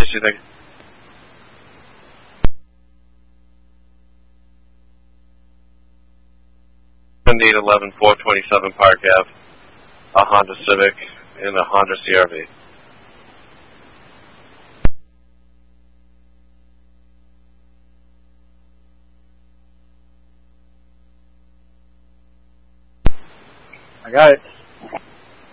do you think? Indeed, 11427 Park Ave, a Honda Civic and a Honda CRV. I got it.